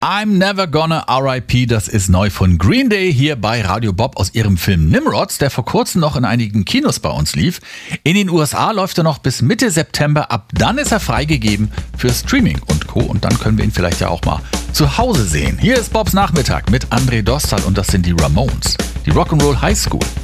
I'm Never Gonna R.I.P., das ist neu von Green Day hier bei Radio Bob aus ihrem Film Nimrods, der vor kurzem noch in einigen Kinos bei uns lief. In den USA läuft er noch bis Mitte September, ab dann ist er freigegeben für Streaming und Co. Und dann können wir ihn vielleicht ja auch mal zu Hause sehen. Hier ist Bobs Nachmittag mit André Dostal und das sind die Ramones, die Rock'n'Roll High School.